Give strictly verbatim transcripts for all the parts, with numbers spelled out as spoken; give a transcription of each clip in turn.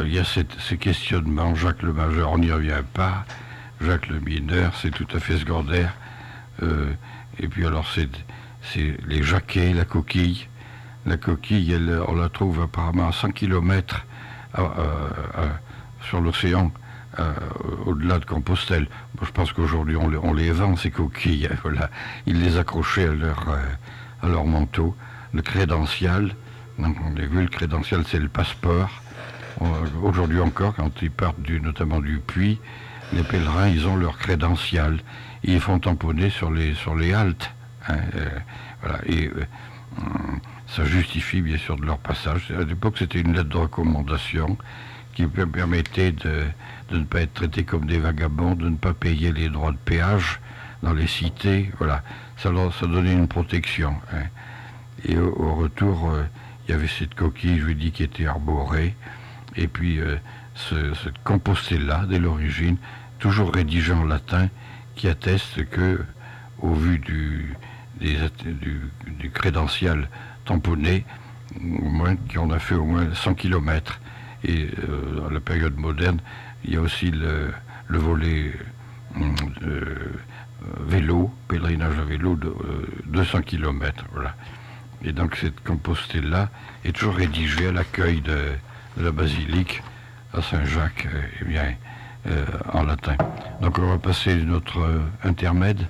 il y a cette, ces questionnements. Jacques le Majeur, on n'y revient pas. Jacques le Mineur, c'est tout à fait secondaire. Euh, et puis alors, c'est, c'est les jaquets, la coquille. La coquille, elle, on la trouve apparemment à cent kilomètres à, à, à, sur l'océan, à, au-delà de Compostelle. Moi, je pense qu'aujourd'hui, on, on les vend, ces coquilles. Voilà. Ils les accrochaient à leur, à leur manteau. Le crédential, donc on a vu, le crédential, c'est le passeport. Aujourd'hui encore, quand ils partent du, notamment du Puy, les pèlerins, ils ont leur crédential. Ils font tamponner sur les, sur les haltes. Hein, euh, voilà. Et euh, ça justifie bien sûr de leur passage. À l'époque, c'était une lettre de recommandation qui permettait de, de ne pas être traités comme des vagabonds, de ne pas payer les droits de péage dans les cités. Voilà. Ça, leur, ça donnait une protection. Hein. Et au, au retour, euh, il y avait cette coquille, je vous dis, qui était arborée. Et puis, euh, ce, cette Compostella, dès l'origine, toujours rédigée en latin, qui atteste que, au vu du, des, du, du crédential tamponné, au moins, qu'on a fait au moins cent kilomètres. Et euh, à la période moderne, il y a aussi le, le volet euh, vélo, pèlerinage à vélo de euh, deux cents kilomètres. Voilà. Et donc cette Compostella est toujours rédigée à l'accueil de, de la basilique à Saint-Jacques, euh, eh bien, euh, en latin. Donc on va passer notre euh, intermède.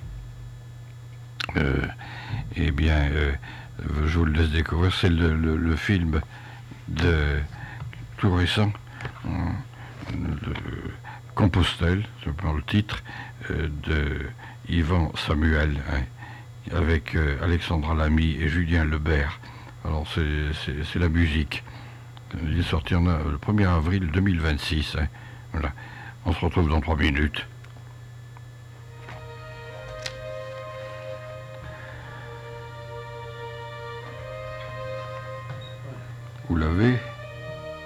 Euh, eh bien, euh, je vous le laisse découvrir. C'est le, le, le film de tout récent, euh, de Compostelle, je prends le titre, euh, de Yvan Samuel, hein, avec euh, Alexandra Lamy et Julien Lebert. Alors c'est, c'est, c'est la musique. Il est sorti en, le premier avril deux mille vingt-six. Hein. Voilà. On se retrouve dans trois minutes. Vous l'avez ?